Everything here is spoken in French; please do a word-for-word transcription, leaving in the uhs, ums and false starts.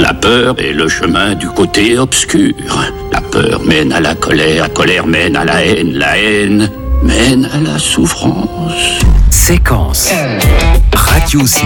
La peur est le chemin du côté obscur. La peur mène à la colère, la colère mène à la haine, la haine mène à la souffrance. Séquence. Radio